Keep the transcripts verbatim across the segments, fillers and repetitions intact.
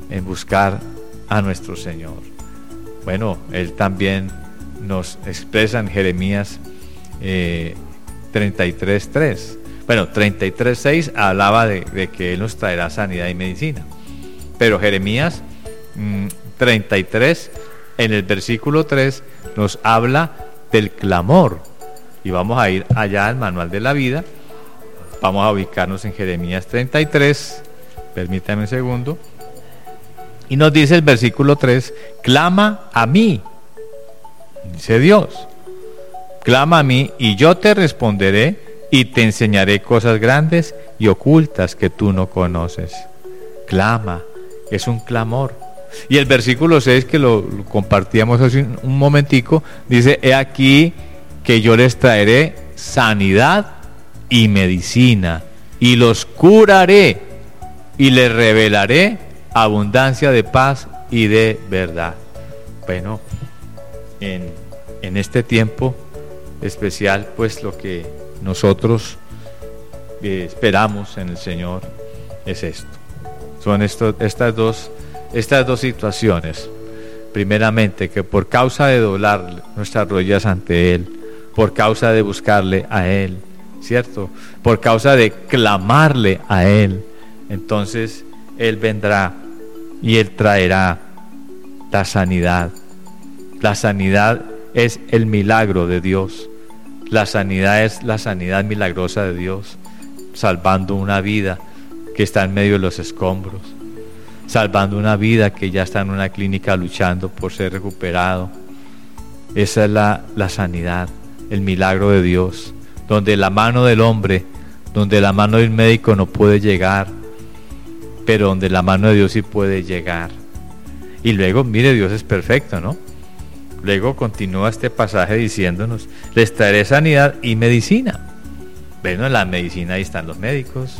en buscar a nuestro Señor. Bueno, Él también nos expresa en Jeremías eh, treinta y tres tres. Bueno, treinta y tres seis hablaba de, de que Él nos traerá sanidad y medicina. Pero Jeremías mmm, treinta y tres, en el versículo tres, nos habla del clamor. Y vamos a ir allá al manual de la vida. Vamos a ubicarnos en Jeremías treinta y tres. Permítame un segundo. Y nos dice el versículo tres: clama a mí, dice Dios. Clama a mí y yo te responderé y te enseñaré cosas grandes y ocultas que tú no conoces. Clama, es un clamor. Y el versículo seis, que lo, lo compartíamos hace un, un momentico, dice: he aquí que yo les traeré sanidad y medicina, y los curaré, y les revelaré abundancia de paz y de verdad. Bueno, en, en este tiempo especial, pues lo que nosotros eh, esperamos en el Señor es esto. Son esto, estas dos estas dos situaciones. Primeramente, que por causa de doblar nuestras rodillas ante Él, por causa de buscarle a Él, ¿cierto? Por causa de clamarle a Él, entonces Él vendrá y Él traerá la sanidad. La sanidad es el milagro de Dios. La sanidad es la sanidad milagrosa de Dios, salvando una vida que está en medio de los escombros, salvando una vida que ya está en una clínica luchando por ser recuperado. Esa es la, la sanidad, el milagro de Dios, donde la mano del hombre, donde la mano del médico no puede llegar, pero donde la mano de Dios sí puede llegar. Y luego, mire, Dios es perfecto, ¿no? Luego continúa este pasaje diciéndonos: les traeré sanidad y medicina. Bueno, en la medicina ahí están los médicos,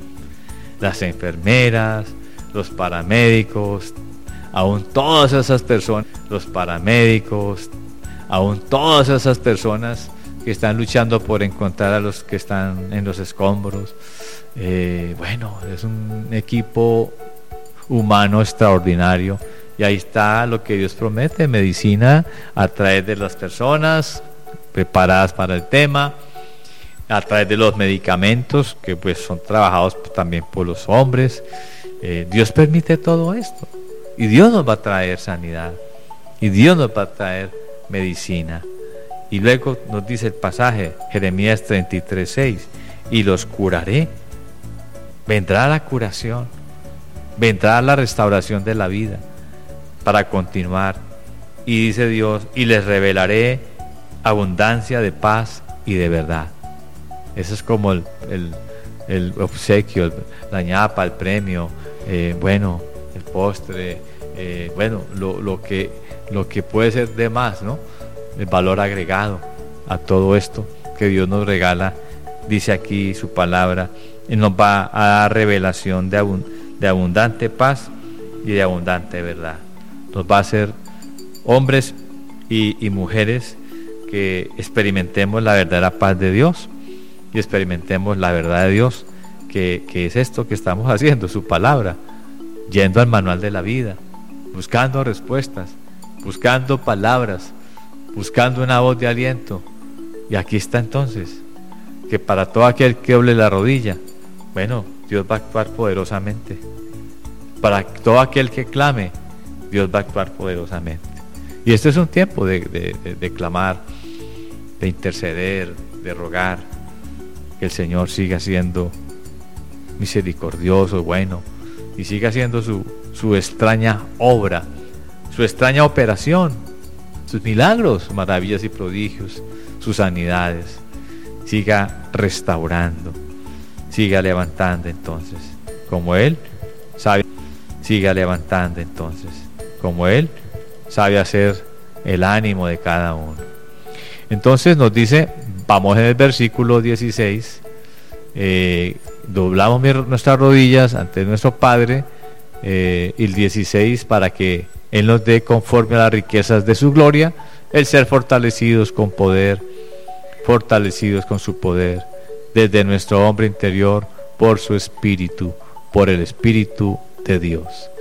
las enfermeras, los paramédicos, aún todas esas personas, los paramédicos, aún todas esas personas que están luchando por encontrar a los que están en los escombros. Eh, bueno, es un equipo humano extraordinario. Y ahí está lo que Dios promete: medicina a través de las personas preparadas para el tema, a través de los medicamentos que pues son trabajados también por los hombres. Eh, Dios permite todo esto, y Dios nos va a traer sanidad, y Dios nos va a traer medicina. Y luego nos dice el pasaje, Jeremías treinta y tres seis: y los curaré. Vendrá la curación, vendrá la restauración de la vida para continuar. Y dice Dios: y les revelaré abundancia de paz y de verdad. Eso es como el, el, el obsequio, el, la ñapa, el premio, eh, bueno, el postre, eh, bueno, lo, lo, que, lo que puede ser de más, ¿no? El valor agregado a todo esto que Dios nos regala. Dice aquí su palabra, y nos va a dar revelación de, abund, de abundante paz y de abundante verdad. Nos va a hacer hombres y, y mujeres que experimentemos la verdadera paz de Dios y experimentemos la verdad de Dios, que, que es esto que estamos haciendo, su palabra, yendo al manual de la vida, buscando respuestas, buscando palabras, buscando una voz de aliento. Y aquí está entonces, que para todo aquel que doble la rodilla, bueno, Dios va a actuar poderosamente. Para todo aquel que clame, Dios va a actuar poderosamente. Y este es un tiempo de, de, de, de clamar, de interceder, de rogar, que el Señor siga siendo misericordioso, bueno, y siga haciendo su, su extraña obra, su extraña operación, sus milagros, maravillas y prodigios, sus sanidades. Siga restaurando, siga levantando entonces, como Él sabe, siga levantando entonces, como Él sabe hacer el ánimo de cada uno. Entonces nos dice, vamos en el versículo dieciséis, eh, doblamos nuestras rodillas ante nuestro Padre, eh, y el dieciséis, para que Él nos dé conforme a las riquezas de su gloria, el ser fortalecidos con poder, fortalecidos con su poder, desde nuestro hombre interior, por su Espíritu, por el Espíritu de Dios.